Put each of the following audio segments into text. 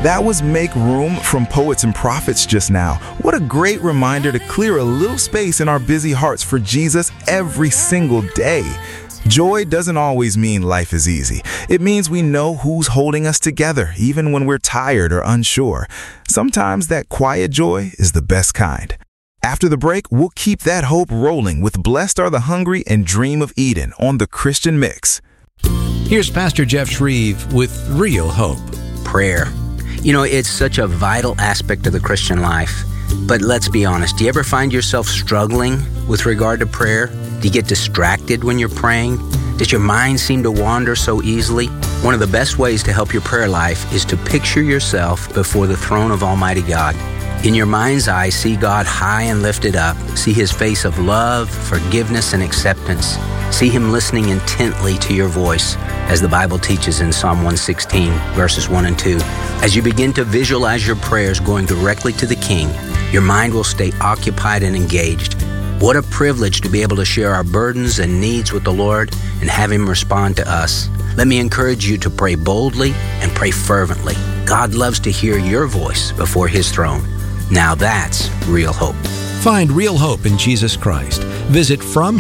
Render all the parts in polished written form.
That was Make Room from Poets and Prophets just now. What a great reminder to clear a little space in our busy hearts for Jesus every single day. Joy doesn't always mean life is easy. It means we know who's holding us together, even when we're tired or unsure. Sometimes that quiet joy is the best kind. After the break, we'll keep that hope rolling with Blessed Are the Hungry and Dream of Eden on the Christian Mix. Here's Pastor Jeff Shreve with Real Hope. Prayer. You know, it's such a vital aspect of the Christian life. But let's be honest, do you ever find yourself struggling with regard to prayer? Do you get distracted when you're praying? Does your mind seem to wander so easily? One of the best ways to help your prayer life is to picture yourself before the throne of Almighty God. In your mind's eye, see God high and lifted up. See His face of love, forgiveness, and acceptance. See Him listening intently to your voice, as the Bible teaches in Psalm 116, verses 1 and 2. As you begin to visualize your prayers going directly to the King, your mind will stay occupied and engaged. What a privilege to be able to share our burdens and needs with the Lord and have Him respond to us. Let me encourage you to pray boldly and pray fervently. God loves to hear your voice before His throne. Now that's real hope. Find real hope in Jesus Christ. Visit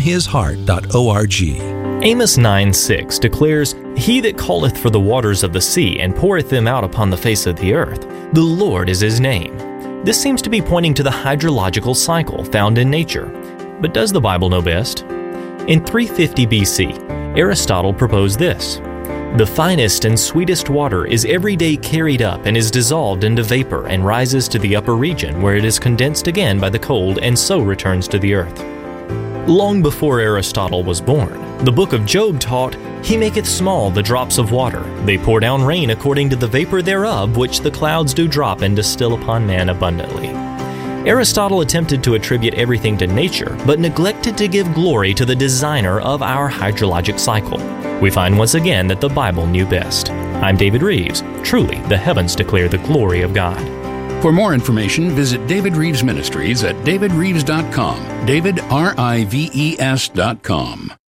FromHisHeart.org. Amos 9:6 declares, "He that calleth for the waters of the sea and poureth them out upon the face of the earth, the Lord is His name." This seems to be pointing to the hydrological cycle found in nature. But does the Bible know best? In 350 BC, Aristotle proposed this: "The finest and sweetest water is every day carried up and is dissolved into vapor and rises to the upper region, where it is condensed again by the cold and so returns to the earth." Long before Aristotle was born, the book of Job taught, "He maketh small the drops of water. They pour down rain according to the vapor thereof, which the clouds do drop and distill upon man abundantly." Aristotle attempted to attribute everything to nature, but neglected to give glory to the designer of our hydrologic cycle. We find once again that the Bible knew best. I'm David Reeves. Truly, the heavens declare the glory of God. For more information, visit David Reeves Ministries at davidreeves.com. DavidRives.com.